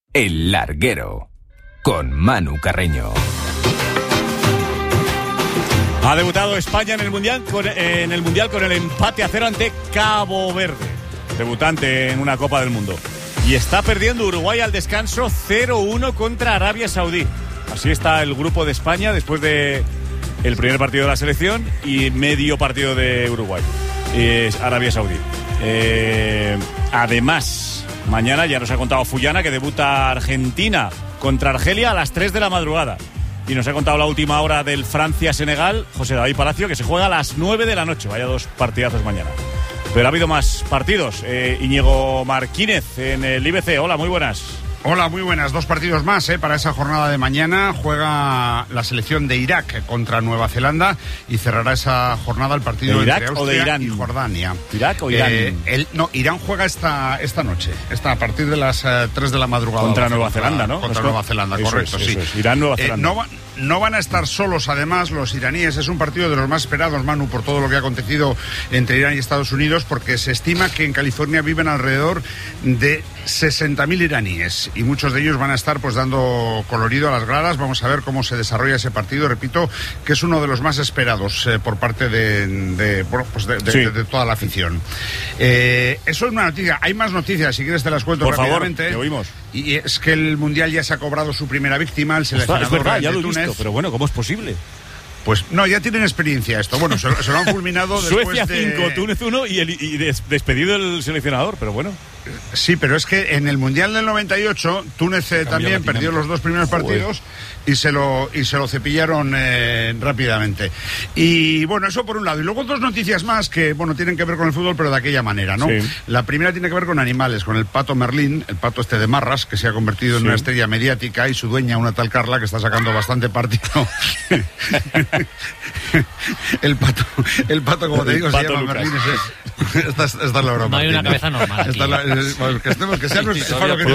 El Larguero, con Manu Carreño. Ha debutado España en el Mundial con el empate a 0 ante Cabo Verde, debutante en una Copa del Mundo. Y está perdiendo Uruguay al descanso 0-1 contra Arabia Saudí. Así está el grupo de España después de el primer partido de la selección y medio partido de Uruguay. Es Arabia Saudí. Además, mañana ya nos ha contado Fullana que debuta Argentina contra Argelia a las 3 de la madrugada. Y nos ha contado la última hora del Francia-Senegal, José David Palacio, que se juega a las 9 de la noche. Vaya dos partidazos mañana. Pero ha habido más partidos. Íñigo Marquínez en el IBC. Hola, muy buenas. Hola, muy buenas. Dos partidos más para esa jornada de mañana. Juega la selección de Irak contra Nueva Zelanda y cerrará esa jornada el partido ¿De Irak entre Austria o de Irán? Y Jordania. ¿Irak o Irán? Irán juega esta noche, a partir de las 3 de la madrugada. Contra Nueva Zelanda, ¿no? Contra Nueva Zelanda, correcto, sí. Es. Irán-Nueva Zelanda. No van a estar solos, además, los iraníes. Es un partido de los más esperados, Manu, por todo lo que ha acontecido entre Irán y Estados Unidos, porque se estima que en California viven alrededor de 60.000 iraníes y muchos de ellos van a estar pues dando colorido a las gradas. Vamos a ver cómo se desarrolla ese partido. Repito que es uno de los más esperados por parte de toda la afición. Eso es una noticia. Hay más noticias, si quieres te las cuento rápidamente. Por favor, te oímos. Y es que el Mundial ya se ha cobrado su primera víctima, el seleccionador es verdad, ya de lo he Túnez. visto, pero bueno, ¿cómo es posible? Pues no, ya tienen experiencia esto. Bueno, se lo han fulminado después Suecia 5, Túnez 1 y despedido el seleccionador, pero bueno. Sí, pero es que en el Mundial del 98 Túnez también perdió los dos primeros partidos y se lo cepillaron rápidamente. Y bueno, eso por un lado. Y luego dos noticias más que, bueno, tienen que ver con el fútbol, pero de aquella manera, ¿no? Sí. La primera tiene que ver con animales, con el pato Merlín, el pato de Marras, que se ha convertido en una estrella mediática, y su dueña, una tal Carla, que está sacando bastante partido. el pato, como te digo, el se llama Lucas. Merlín. Esta es la broma. No hay una cabeza normal. Que sea nuestro